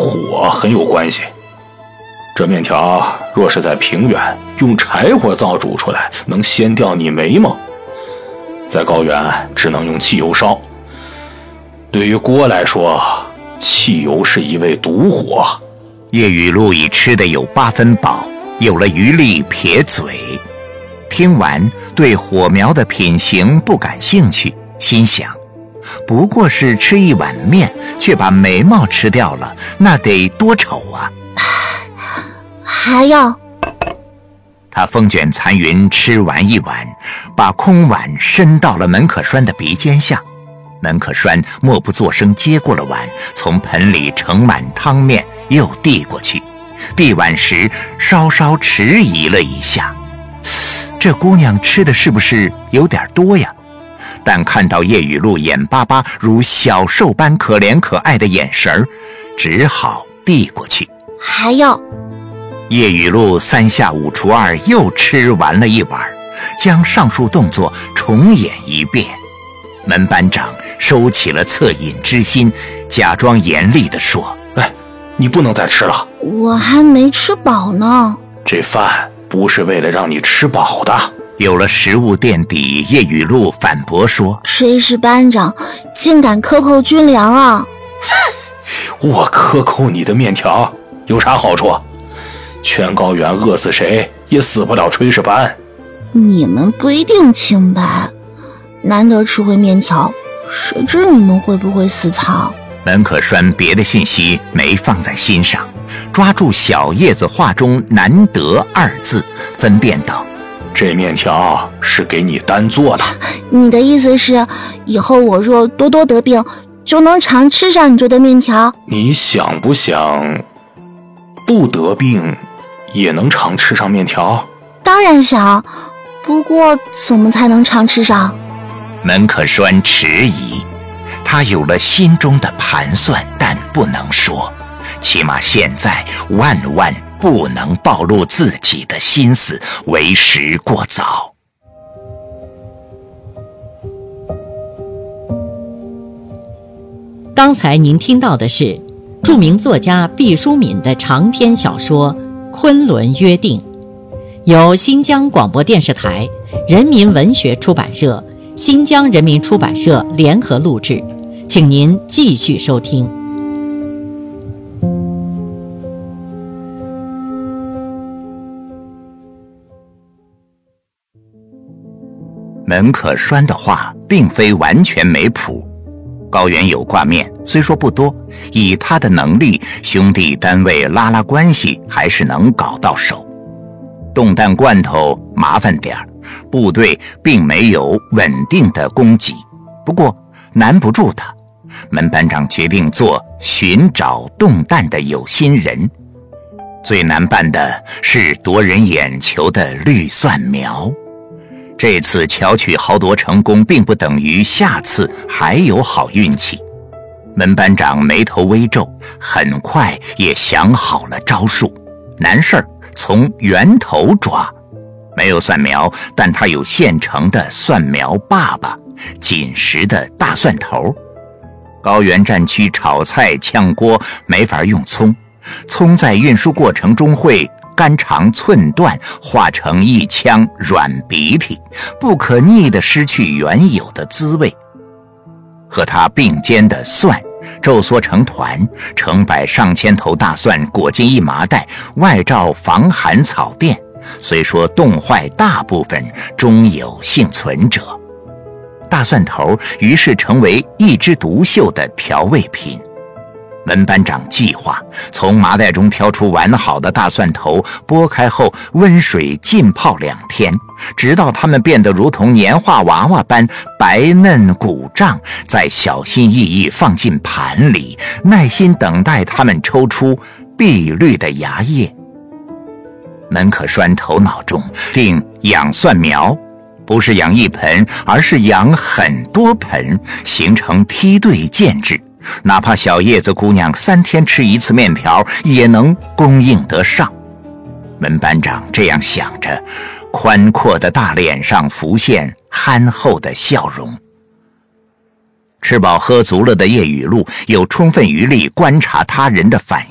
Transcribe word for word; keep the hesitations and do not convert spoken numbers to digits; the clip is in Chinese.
火很有关系。这面条若是在平原用柴火灶煮出来，能掀掉你眉毛；在高原只能用汽油烧。对于锅来说，汽油是一味毒火。 叶雨露已吃得有八分饱，有了余力撇嘴。听完，对火苗的品行不感兴趣，心想不过是吃一碗面，却把眉毛吃掉了，那得多丑啊！ 还要。 他风卷残云吃完一碗，把空碗伸到了门可栓的鼻尖下。门可栓默不作声接过了碗，从盆里盛满汤面又递过去。递碗时稍稍迟疑了一下，这姑娘吃的是不是有点多呀？但看到叶雨露眼巴巴如小兽般可怜可爱的眼神，只好递过去。 还要。 叶雨露三下五除二又吃完了一碗，将上述动作重演一遍。门班长收起了恻隐之心，假装严厉地说： 哎，你不能再吃了， 我还没吃饱呢。 这饭不是为了让你吃饱的。 有了食物垫底，叶雨露反驳说： 炊事班长竟敢克扣军粮啊！ 我克扣你的面条有啥好处？全高原饿死谁也死不了炊事班。 你们不一定清白，难得吃回面条，谁知你们会不会死草？ 门可栓别的信息没放在心上，抓住小叶子话中难得二字，分辨道： 这面条是给你单做的。 你的意思是以后我若多多得病，就能常吃上你做的面条？ 你想不想不得病也能常吃上面条？ 当然想，不过怎么才能常吃上？ 门可栓迟疑，他有了心中的盘算，但不能说，起码现在万万不能暴露自己的心思，为时过早。 刚才您听到的是著名作家毕淑敏的长篇小说《昆仑约定》，由新疆广播电视台、人民文学出版社、新疆人民出版社联合录制，请您继续收听。 门可栓的话并非完全没谱。高原有挂面，虽说不多，以他的能力，兄弟单位拉拉关系还是能搞到手。冻蛋罐头麻烦点儿，部队并没有稳定的供给，不过难不住他。门班长决定做寻找冻蛋的有心人，最难办的是夺人眼球的绿蒜苗。这次巧取豪夺成功，并不等于下次还有好运气。门班长眉头微皱，很快也想好了招数。难事儿从源头抓，没有蒜苗，但他有现成的蒜苗爸爸，紧实的大蒜头。高原战区炒菜炝锅没法用葱，葱在运输过程中会肝肠寸断，化成一腔软鼻涕，不可逆地失去原有的滋味。和它并肩的蒜皱缩成团，成百上千头大蒜裹进一麻袋，外罩防寒草垫，虽说冻坏大部分，终有幸存者。大蒜头于是成为一枝独秀的调味品。门班长计划从麻袋中挑出完好的大蒜头，剥开后温水浸泡两天，直到它们变得如同年画娃娃般白嫩鼓胀，再小心翼翼放进盘里，耐心等待它们抽出碧绿的芽叶。门可栓头脑中定养蒜苗不是养一盆，而是养很多盆，形成梯队建制，哪怕小叶子姑娘三天吃一次面条，也能供应得上。门班长这样想着，宽阔的大脸上浮现憨厚的笑容。吃饱喝足了的叶雨露有充分余力观察他人的反应。